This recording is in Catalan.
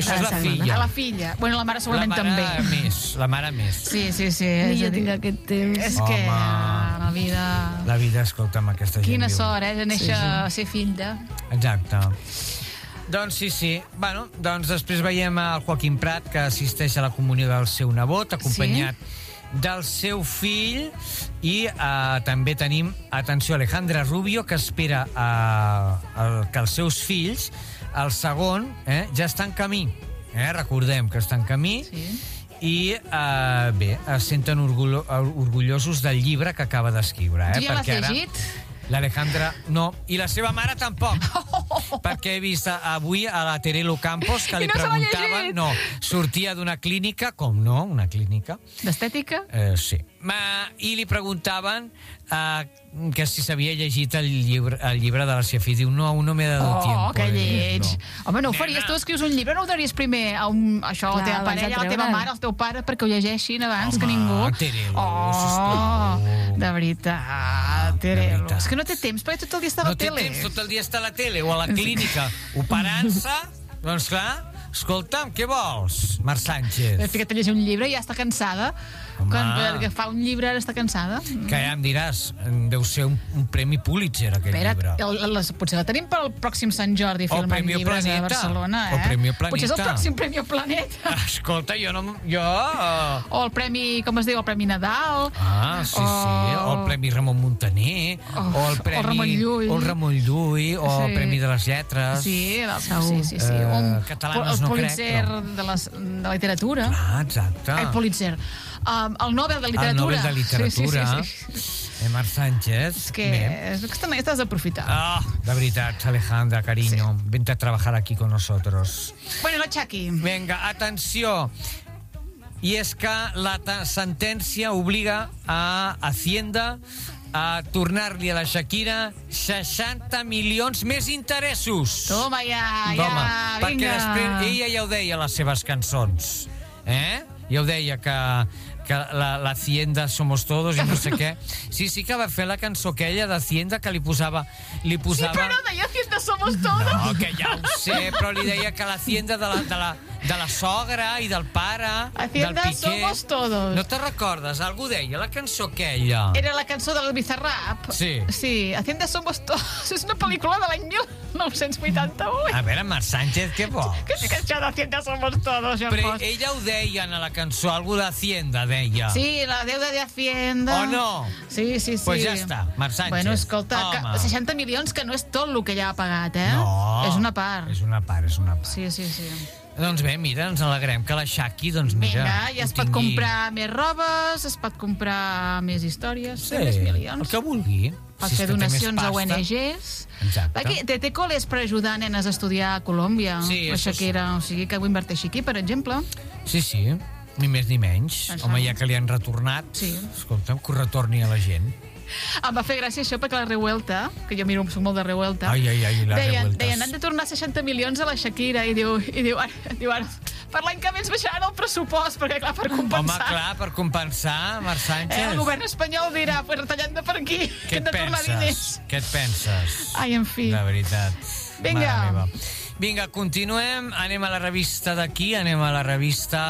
Això és la filla. A la filla. Bueno, la mare segurament també. La mare més. Sí. Ni jo tinc aquest temps. És que la vida... La vida, escolta'm, aquesta gent. Quina sort, de néixer a ser fill de... Exacte. Doncs sí. Bueno, doncs després veiem el Joaquim Prat, que assisteix a la comunió del seu nebot, acompanyat del seu fill, i també tenim, atenció, Alejandra Rubio, que espera que els seus fills, el segon, ja està en camí. Recordem que està en camí. I bé, es senten orgullosos del llibre que acaba d'escriure. Tu ja l'has llegit? L'Alejandra no, i la seva mare tampoc, perquè he vist avui a la Terelo Campos que li preguntaven, sortia d'una clínica, com no, una clínica d'estètica? Sí, i li preguntaven que si s'havia llegit el llibre de la seva filla. Diu, no, aún no me he dado tiempo. Que lleig. Home, no ho faries, tu escrius un llibre, no ho daries primer a la teva parella, a la teva mare, al teu pare, perquè ho llegeixin abans que ningú. Terelo, sisplau. De veritat, Terelo. És que no té temps, perquè tot el dia està a la tele. No té temps, tot el dia està a la tele o a la clínica operant-se. Doncs clar, escolta'm, què vols, Mar Sánchez? Fica't a llegir un llibre i ja està cansada. Quan fa un llibre ara està cansada. Que ja em diràs, deu ser un premi Pulitzer, aquest llibre. Potser la tenim pel pròxim Sant Jordi filmant llibres a Barcelona, O Premi Planeta. Potser és el pròxim Premi Planeta. Escolta, O el premi, com es diu, el Premi Nadal. Sí. O el Premi Ramon Muntaner. O el Premi... O el Ramon Llull. O el Premi de les Lletres. Sí. Catalanes no crec. El Pulitzer de la literatura. Exacte. El Pulitzer. El Nobel de Literatura. El Nobel de Literatura. Mar Sánchez. És que estás desaprofitat. De veritat, Alejandra, cariño. Vente a trabajar aquí con nosotros. Bueno, la Chucky. Venga, atenció. I és que la sentència obliga a Hacienda a tornar-li a la Shakira 60 milions més interessos. Toma ja, vinga. Perquè després ella ja ho deia a les seves cançons. Ja ho deia que la Hacienda somos todos i no sé què. Sí, que va fer la cançó aquella d'Hacienda que li posava... Sí, però no deia Hacienda somos todos. No, que ja ho sé, però li deia que l'Hacienda de la sogra i del pare, Hacienda del Piqué... somos todos. No te recordes? Algú deia la cançó aquella. Era la cançó del Bizarrap. Sí, Hacienda somos todos. És una pel·lícula de l'any 1988. A veure, Mar Sánchez, què vols? Que això d'Hacienda somos todos, Però ella ho deia a la cançó, algú d'Hacienda deia. Sí, la deuda de Hacienda. O no? Sí. Pues ja està, Mar Sánchez. Bueno, escolta, 60 milions que no és tot el que ja ha pagat, No. És una part. És una part. Sí. Doncs bé, mira, ens alegrem que la Shaki, doncs mira... Vinga, ja es pot comprar més robes, es pot comprar més històries, més milions. El que vulgui. Pot fer donacions a ONGs. Exacte. Té col·les per ajudar nenes a estudiar a Colòmbia. La Shakira, o sigui que ho inverteixi aquí, per exemple. Sí. Ni més ni menys. Home, ja que li han retornat, escolta'm, que ho retorni a la gent. Em va fer gràcia això perquè la Revuelta, que jo miro, soc molt de Revuelta, deien, han de tornar 60 milions a la Shakira, i diu ara, per l'any que ve ens baixaran el pressupost, perquè clar, per compensar. Home, clar, per compensar, Mar Sánchez. El govern espanyol dirà, pues retallant de per aquí, que hem de tornar diners. Què et penses? Ai, en fi. De veritat. Vinga, continuem, anem a la revista d'aquí, anem a la revista